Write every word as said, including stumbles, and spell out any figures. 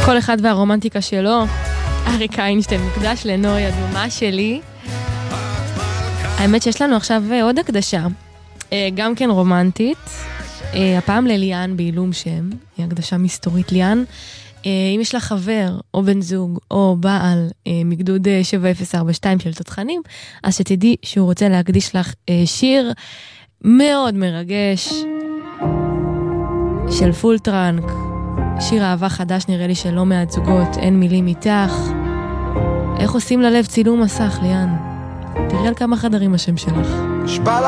כל אחד והרומנטיקה שלו. אריק איינשטיין מוקדש לנוי אדומה שלי. האמת שיש לנו עכשיו עוד הקדשה, גם כן רומנטית, הפעם לליאן בעילום שם, היא הקדשה מסתורית. ליאן, אם יש לך חבר או בן זוג או בעל מגדוד שבע אפס ארבע שתיים של תותחנים, אז שתדעי שהוא רוצה להקדיש לך שיר מאוד מרגש של פול טראנק, שיר אהבה חדש, נראה לי שלא מעט זוגות, אין מילים איתך. איך עושים ללב צילום מסך, ליאן? תראי על כמה חדרים השם שלך.